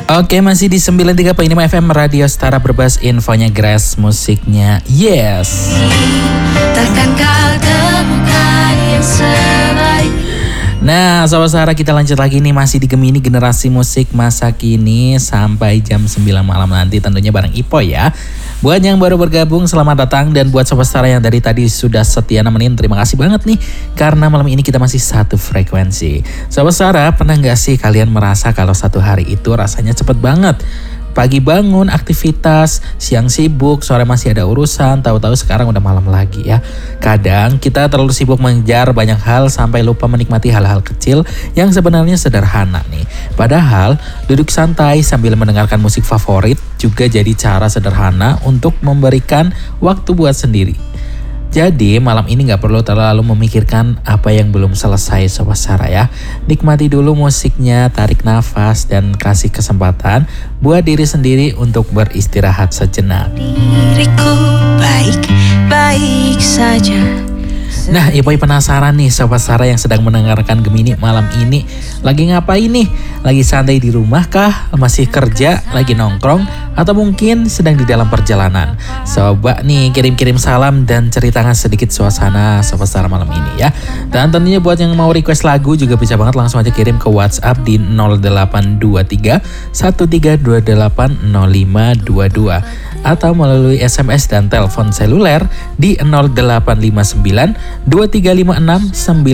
Oke, masih di 93.5 FM Radio Setara Berbahas, infonya Grace, musiknya Yes. Takkan kau temukan yang sebaik. Nah, Sobat Setara, kita lanjut lagi nih, masih di Gemini Generasi Musik Masa Kini sampai jam 9 malam nanti, tentunya bareng Ipo ya. Buat yang baru bergabung, selamat datang. Dan buat Sobat Setara yang dari tadi sudah setia nemenin, terima kasih banget nih. Karena malam ini kita masih satu frekuensi. Sobat Setara, pernah gak sih kalian merasa kalau satu hari itu rasanya cepet banget? Pagi bangun aktivitas, siang sibuk, sore masih ada urusan, tahu-tahu sekarang udah malam lagi ya. Kadang kita terlalu sibuk mengejar banyak hal sampai lupa menikmati hal-hal kecil yang sebenarnya sederhana nih. Padahal duduk santai sambil mendengarkan musik favorit juga jadi cara sederhana untuk memberikan waktu buat sendiri. Jadi malam ini gak perlu terlalu memikirkan apa yang belum selesai Sobat Setara ya. Nikmati dulu musiknya, tarik nafas, dan kasih kesempatan buat diri sendiri untuk beristirahat sejenak. Diriku baik-baik saja. Nah, Ipoi penasaran nih Sobat Setara yang sedang mendengarkan Gemini malam ini. Lagi ngapain nih? Lagi santai di rumah kah? Masih kerja? Lagi nongkrong? Atau mungkin sedang di dalam perjalanan? Coba nih kirim-kirim salam dan ceritakan sedikit suasana Sobat Setara malam ini ya. Dan tentunya buat yang mau request lagu juga bisa banget langsung aja kirim ke WhatsApp di 0823 1328 0522 atau melalui SMS dan telepon seluler di 0859 2356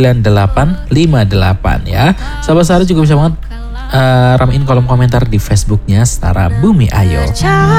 9858 ya. Sobat Setara juga bisa banget ramein kolom komentar di Facebooknya Setara Bumi Ayo.